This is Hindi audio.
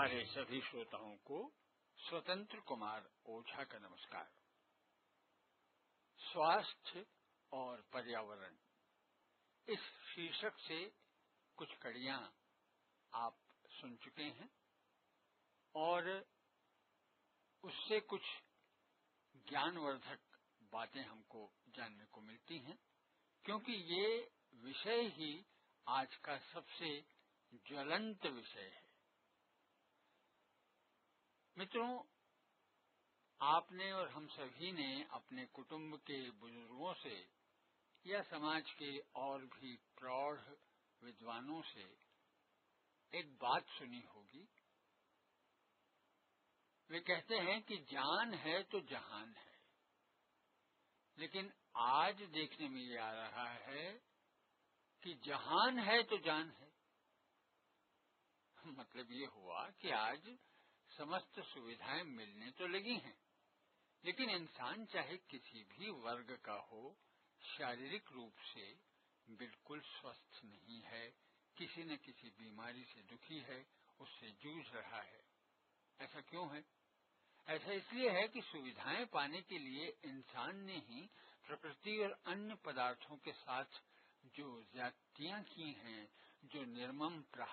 हमारे सभी श्रोताओं को स्वतंत्र कुमार ओझा का नमस्कार। स्वास्थ्य और पर्यावरण इस शीर्षक से कुछ कड़ियां आप सुन चुके हैं और उससे कुछ ज्ञानवर्धक बातें हमको जानने को मिलती हैं, क्योंकि ये विषय ही आज का सबसे ज्वलंत विषय है। मित्रों, आपने और हम सभी ने अपने कुटुंब के बुजुर्गों से या समाज के और भी प्रौढ़ विद्वानों से एक बात सुनी होगी। वे कहते हैं कि जान है तो जहान है, लेकिन आज देखने में ये आ रहा है कि जहान है तो जान है। मतलब ये हुआ कि आज समस्त सुविधाएं मिलने तो लगी हैं, लेकिन इंसान चाहे किसी भी वर्ग का हो, शारीरिक रूप से बिल्कुल स्वस्थ नहीं है, किसी न किसी बीमारी से दुखी है, उससे जूझ रहा है। ऐसा क्यों है? ऐसा इसलिए है कि सुविधाएं पाने के लिए इंसान ने ही प्रकृति और अन्य पदार्थों के साथ जो ज्यादतियां की हैं, जो निर्मम